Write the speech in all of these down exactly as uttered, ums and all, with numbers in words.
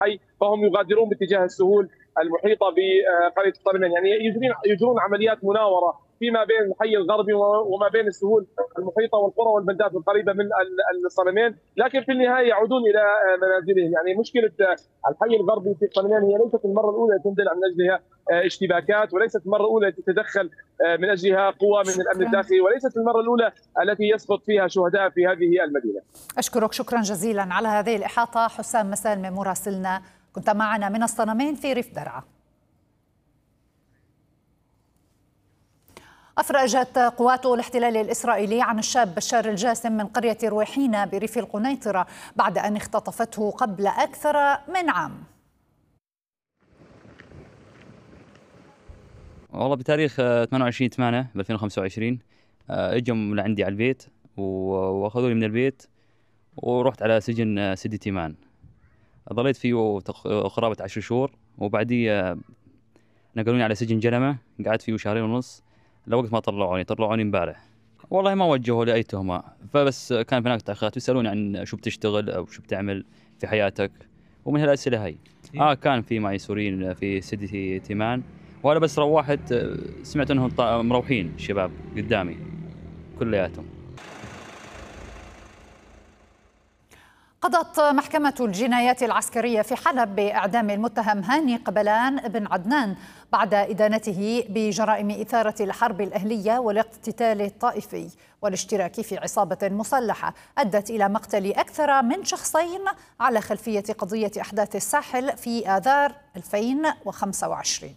الحي فهم يغادرون باتجاه السهول المحيطه بقريه الطرمان، يعني يجرون يجرون عمليات مناوره فيما بين الحي الغربي وما بين السهول المحيطه والقرى والبلدات القريبه من الصرمين، لكن في النهايه يعودون الى منازلهم. يعني مشكله الحي الغربي في الصرمين هي ليست المره الاولى تندلع من اجلها اشتباكات، وليست المره الاولى تتدخل من اجلها قوى من الامن الداخلي، وليست المره الاولى التي يسقط فيها شهداء في هذه المدينه. اشكرك شكرا جزيلا على هذه الاحاطه. حسام مسالمي مراسلنا كنت معنا من الصنمين في ريف درعا. أفرجت قوات الاحتلال الإسرائيلي عن الشاب بشار الجاسم من قرية رويحينا بريف القنيطرة بعد أن اختطفته قبل أكثر من عام. والله بتاريخ ثمانية وعشرين ثمانية ألفين وخمسة وعشرين اجوا لعندي على البيت واخذوني من البيت ورحت على سجن سيدي تيمان. ظليت فيه قرابة عشر شهور، وبعديه نقلوني على سجن جلمة، قعدت فيه شهرين ونص لوقت ما طلعوني طلعوني امبارح. والله ما وجهوا لي اي تهمه، فبس كان هناك تاخيرات يسالوني عن شو بتشتغل او شو بتعمل في حياتك، ومن هالاسئله هي. اه كان في معي سوريين في سيدي تيمان، وانا بس روحت سمعت انهم مروحين الشباب قدامي كلياتهم. قضت محكمة الجنايات العسكرية في حلب بإعدام المتهم هاني قبلان بن عدنان بعد إدانته بجرائم إثارة الحرب الأهلية والاقتتال الطائفي والاشتراك في عصابة مسلحة أدت إلى مقتل أكثر من شخصين على خلفية قضية أحداث الساحل في آذار ألفين وخمسة وعشرين.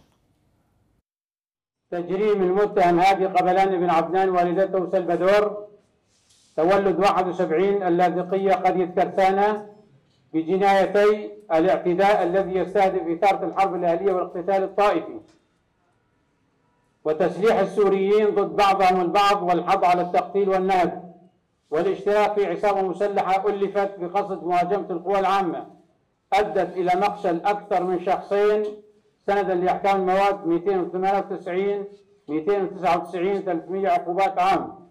تجريم المتهم هادي قبلان بن عدنان والدته سلفادور تولد واحد وسبعين اللاذقية قرية كرسانة بجنايتي الاعتداء الذي يستهدف إثارة الحرب الأهلية والاقتتال الطائفي وتسليح السوريين ضد بعضهم البعض والحض على التقتيل والنهب والاشتراك في عصابة مسلحة ألفت بقصد مهاجمة القوى العامة أدت إلى مقتل أكثر من شخصين سندا لأحكام المواد مئتين وثمانية وتسعين مئتين وتسعة وتسعين ثلاثمئة عقوبات عام.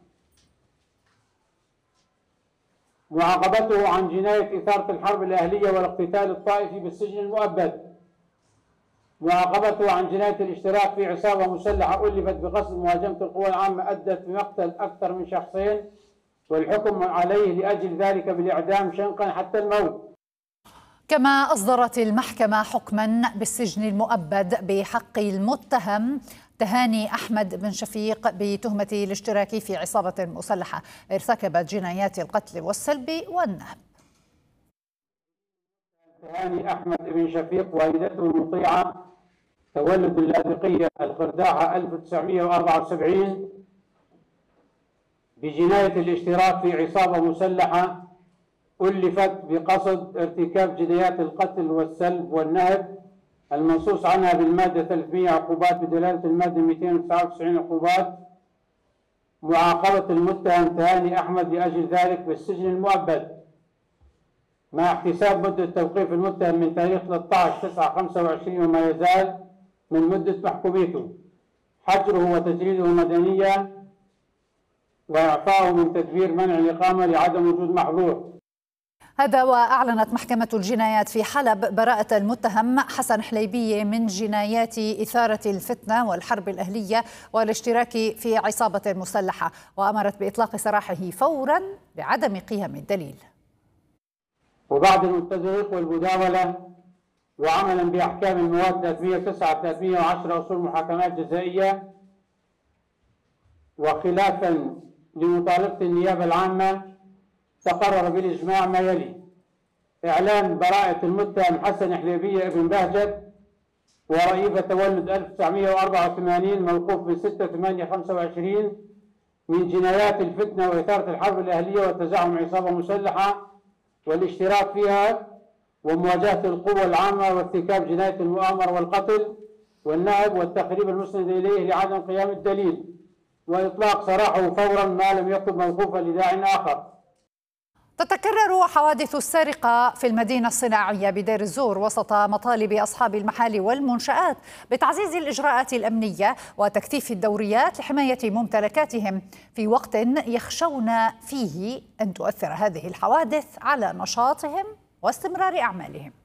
معاقبته عن جناية إثارة الحرب الأهلية والاقتتال الطائفي بالسجن المؤبد. معاقبته عن جناية الاشتراك في عصابة مسلحة ألفت بقصد مهاجمة القوى العامة أدت بمقتل أكثر من شخصين والحكم عليه لأجل ذلك بالإعدام شنقا حتى الموت. كما أصدرت المحكمة حكما بالسجن المؤبد بحق المتهم تهاني أحمد بن شفيق بتهمة الاشتراك في عصابة مسلحة ارتكبت جنايات القتل والسلب والنهب. تهاني أحمد بن شفيق والدته المطيعة تولد اللاذقية القرداحة ألف وتسعمئة وأربعة وسبعين بجناية الاشتراك في عصابة مسلحة ألفت بقصد ارتكاب جنايات القتل والسلب والنهب المنصوص عنها بالمادة ثلاثمئة عقوبات بدلالة المادة مئتين وتسعة وتسعين عقوبات. معاقبة المتهم تهاني أحمد لأجل ذلك بالسجن المؤبد مع احتساب مدة توقيف المتهم من تاريخ ثلاثة عشر تسعة خمسة وعشرين وما يزال من مدة محكوميته، حجره وتجريده مدنيا وإعفاؤه من تدبير منع الإقامة لعدم وجود محظور. هذا وأعلنت محكمة الجنايات في حلب براءة المتهم حسن حليبية من جنايات إثارة الفتنة والحرب الأهلية والاشتراك في عصابة مسلحة، وأمرت بإطلاق سراحه فورا بعدم قيام الدليل. وبعد التدقيق والمداولة وعملا بأحكام المواد ثلاثمئة وتسعة ثلاثمئة وعشرة أصول محاكمات جزائية وخلافا لمطالبة النيابة العامة، تقرر بالإجماع ما يلي: إعلان براءة المتهم حسن حليبية ابن بهجت ورئيفة تولد ألف وتسعمئة وأربعة وثمانين موقوف من ستة ثمانية خمسة وعشرين من جنايات الفتنة وإثارة الحرب الأهلية وتزعم عصابة مسلحة والاشتراك فيها ومواجهة القوى العامة وارتكاب جناية المؤامرة والقتل والنهب والتخريب المسند إليه لعدم قيام الدليل، وإطلاق سراحه فورا ما لم يكن موقوفا لداع آخر. تتكرر حوادث السرقة في المدينة الصناعية بدير الزور وسط مطالب أصحاب المحال والمنشآت بتعزيز الإجراءات الأمنية وتكثيف الدوريات لحماية ممتلكاتهم في وقت يخشون فيه أن تؤثر هذه الحوادث على نشاطهم واستمرار أعمالهم.